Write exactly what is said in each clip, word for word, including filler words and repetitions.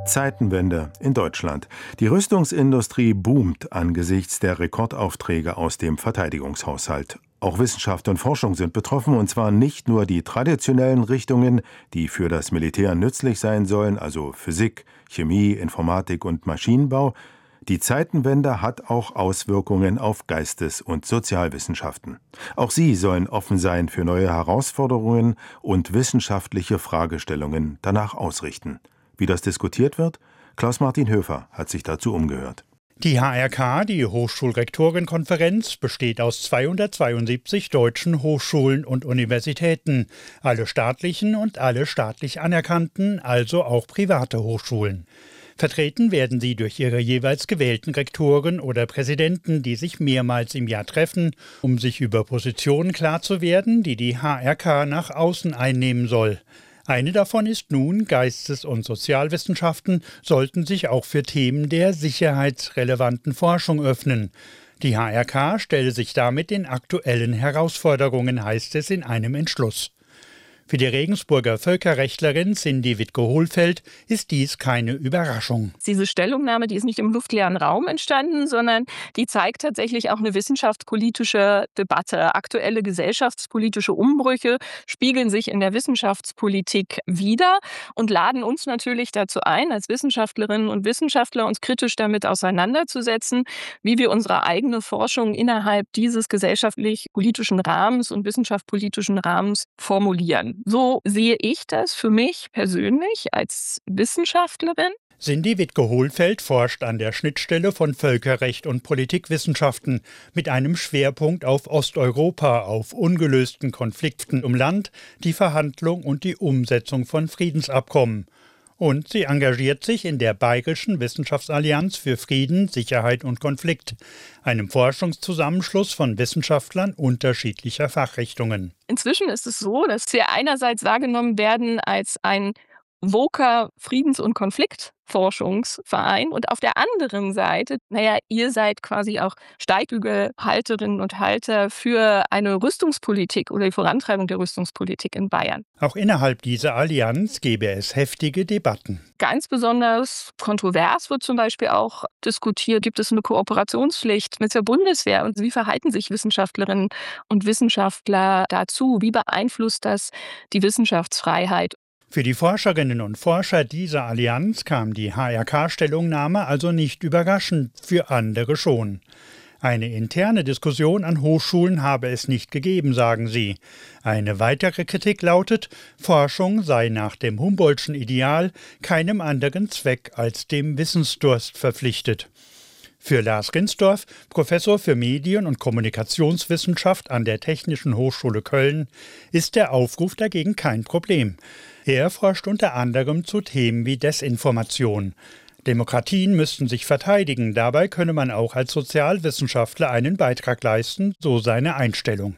Zeitenwende in Deutschland. Die Rüstungsindustrie boomt angesichts der Rekordaufträge aus dem Verteidigungshaushalt. Auch Wissenschaft und Forschung sind betroffen, und zwar nicht nur die traditionellen Richtungen, die für das Militär nützlich sein sollen, also Physik, Chemie, Informatik und Maschinenbau. Die Zeitenwende hat auch Auswirkungen auf Geistes- und Sozialwissenschaften. Auch sie sollen offen sein für neue Herausforderungen und wissenschaftliche Fragestellungen danach ausrichten. Wie das diskutiert wird? Klaus-Martin Höfer hat sich dazu umgehört. Die H R K, die Hochschulrektorenkonferenz, besteht aus zweihundertzweiundsiebzig deutschen Hochschulen und Universitäten, alle staatlichen und alle staatlich anerkannten, also auch private Hochschulen. Vertreten werden sie durch ihre jeweils gewählten Rektoren oder Präsidenten, die sich mehrmals im Jahr treffen, um sich über Positionen klar zu werden, die die H R K nach außen einnehmen soll. Eine davon ist nun, Geistes- und Sozialwissenschaften sollten sich auch für Themen der sicherheitsrelevanten Forschung öffnen. Die H R K stelle sich damit den aktuellen Herausforderungen, heißt es in einem Entschluss. Für die Regensburger Völkerrechtlerin Cindy Wittke-Hohlfeld ist dies keine Überraschung. Diese Stellungnahme, die ist nicht im luftleeren Raum entstanden, sondern die zeigt tatsächlich auch eine wissenschaftspolitische Debatte. Aktuelle gesellschaftspolitische Umbrüche spiegeln sich in der Wissenschaftspolitik wider und laden uns natürlich dazu ein, als Wissenschaftlerinnen und Wissenschaftler uns kritisch damit auseinanderzusetzen, wie wir unsere eigene Forschung innerhalb dieses gesellschaftlich-politischen Rahmens und wissenschaftspolitischen Rahmens formulieren. So sehe ich das für mich persönlich als Wissenschaftlerin. Cindy Wittke-Hohlfeld forscht an der Schnittstelle von Völkerrecht und Politikwissenschaften mit einem Schwerpunkt auf Osteuropa, auf ungelösten Konflikten um Land, die Verhandlung und die Umsetzung von Friedensabkommen. Und sie engagiert sich in der Bayerischen Wissenschaftsallianz für Frieden, Sicherheit und Konflikt, einem Forschungszusammenschluss von Wissenschaftlern unterschiedlicher Fachrichtungen. Inzwischen ist es so, dass wir einerseits wahrgenommen werden als ein V O C A Friedens- und Konfliktforschungsverein und auf der anderen Seite, naja, ihr seid quasi auch Steigbügelhalterinnen und Halter für eine Rüstungspolitik oder die Vorantreibung der Rüstungspolitik in Bayern. Auch innerhalb dieser Allianz gäbe es heftige Debatten. Ganz besonders kontrovers wird zum Beispiel auch diskutiert, gibt es eine Kooperationspflicht mit der Bundeswehr und wie verhalten sich Wissenschaftlerinnen und Wissenschaftler dazu? Wie beeinflusst das die Wissenschaftsfreiheit? Für die Forscherinnen und Forscher dieser Allianz kam die H R K-Stellungnahme also nicht überraschend, für andere schon. Eine interne Diskussion an Hochschulen habe es nicht gegeben, sagen sie. Eine weitere Kritik lautet, Forschung sei nach dem Humboldtschen Ideal keinem anderen Zweck als dem Wissensdurst verpflichtet. Für Lars Rinsdorf, Professor für Medien- und Kommunikationswissenschaft an der Technischen Hochschule Köln, ist der Aufruf dagegen kein Problem. Er forscht unter anderem zu Themen wie Desinformation. Demokratien müssten sich verteidigen, dabei könne man auch als Sozialwissenschaftler einen Beitrag leisten, so seine Einstellung.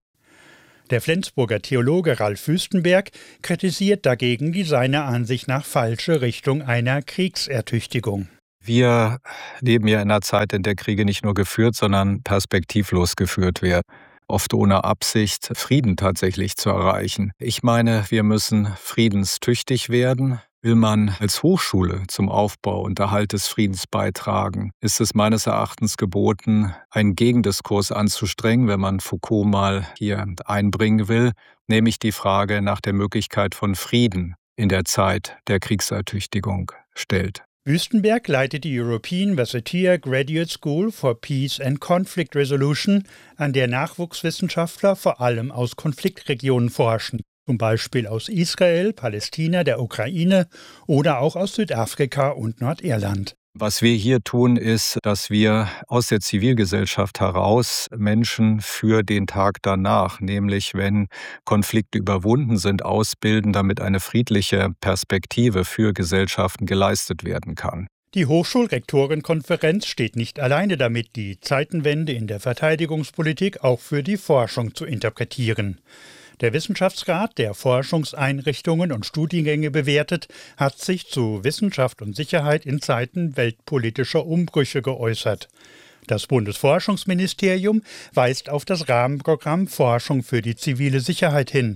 Der Flensburger Theologe Ralf Wüstenberg kritisiert dagegen die seiner Ansicht nach falsche Richtung einer Kriegsertüchtigung. Wir leben ja in einer Zeit, in der Kriege nicht nur geführt, sondern perspektivlos geführt werden. Oft ohne Absicht, Frieden tatsächlich zu erreichen. Ich meine, wir müssen friedenstüchtig werden. Will man als Hochschule zum Aufbau und Erhalt des Friedens beitragen, ist es meines Erachtens geboten, einen Gegendiskurs anzustrengen, wenn man Foucault mal hier einbringen will, nämlich die Frage nach der Möglichkeit von Frieden in der Zeit der Kriegsertüchtigung stellt. Wüstenberg leitet die European Vassatier Graduate School for Peace and Conflict Resolution, an der Nachwuchswissenschaftler vor allem aus Konfliktregionen forschen, zum Beispiel aus Israel, Palästina, der Ukraine oder auch aus Südafrika und Nordirland. Was wir hier tun, ist, dass wir aus der Zivilgesellschaft heraus Menschen für den Tag danach, nämlich wenn Konflikte überwunden sind, ausbilden, damit eine friedliche Perspektive für Gesellschaften geleistet werden kann. Die Hochschulrektorenkonferenz steht nicht alleine damit, die Zeitenwende in der Verteidigungspolitik auch für die Forschung zu interpretieren. Der Wissenschaftsrat, der Forschungseinrichtungen und Studiengänge bewertet, hat sich zu Wissenschaft und Sicherheit in Zeiten weltpolitischer Umbrüche geäußert. Das Bundesforschungsministerium weist auf das Rahmenprogramm Forschung für die zivile Sicherheit hin.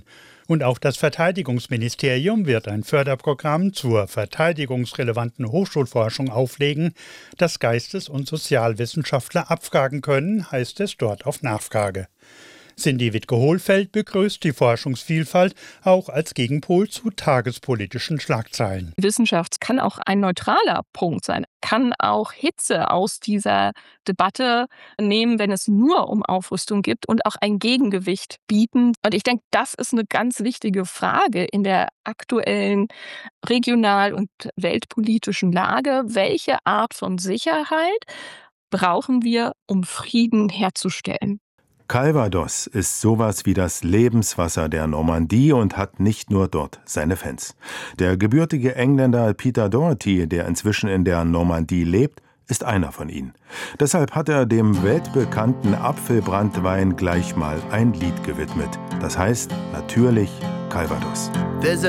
Und auch das Verteidigungsministerium wird ein Förderprogramm zur verteidigungsrelevanten Hochschulforschung auflegen, das Geistes- und Sozialwissenschaftler abfragen können, heißt es dort auf Nachfrage. Cindy Wittke-Hohlfeld begrüßt die Forschungsvielfalt auch als Gegenpol zu tagespolitischen Schlagzeilen. Wissenschaft kann auch ein neutraler Punkt sein, kann auch Hitze aus dieser Debatte nehmen, wenn es nur um Aufrüstung geht und auch ein Gegengewicht bieten. Und ich denke, das ist eine ganz wichtige Frage in der aktuellen regional- und weltpolitischen Lage. Welche Art von Sicherheit brauchen wir, um Frieden herzustellen? Calvados ist sowas wie das Lebenswasser der Normandie und hat nicht nur dort seine Fans. Der gebürtige Engländer Peter Doherty, der inzwischen in der Normandie lebt, ist einer von ihnen. Deshalb hat er dem weltbekannten Apfelbrandwein gleich mal ein Lied gewidmet. Das heißt natürlich Calvados.